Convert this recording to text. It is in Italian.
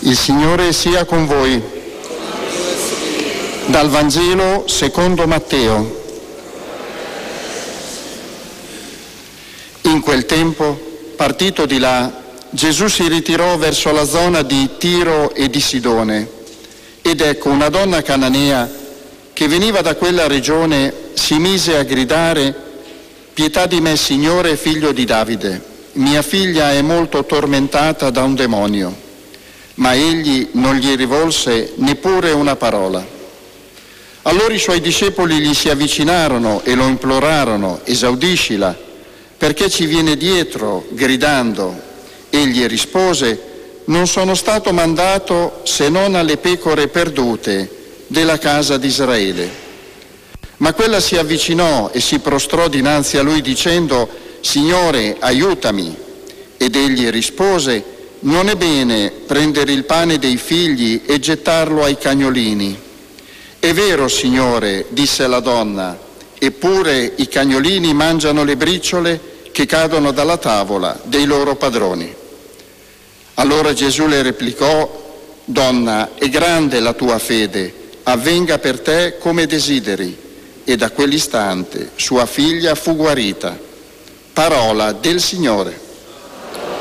Il Signore sia con voi. Dal Vangelo secondo Matteo. In quel tempo, partito di là, Gesù si ritirò verso la zona di Tiro e di Sidone. Ed ecco, una donna cananea che veniva da quella regione si mise a gridare: «Pietà di me, Signore, figlio di Davide. Mia figlia è molto tormentata da un demonio». Ma egli non gli rivolse neppure una parola. Allora i suoi discepoli gli si avvicinarono e lo implorarono: «Esaudiscila, perché ci viene dietro gridando». Egli rispose: «Non sono stato mandato se non alle pecore perdute della casa di Israele». Ma quella si avvicinò e si prostrò dinanzi a lui dicendo: «Signore, aiutami». Ed egli rispose: «Non è bene prendere il pane dei figli e gettarlo ai cagnolini». «È vero, Signore», disse la donna, «eppure i cagnolini mangiano le briciole che cadono dalla tavola dei loro padroni». Allora Gesù le replicò: «Donna, è grande la tua fede, avvenga per te come desideri». E da quell'istante sua figlia fu guarita. Parola del Signore.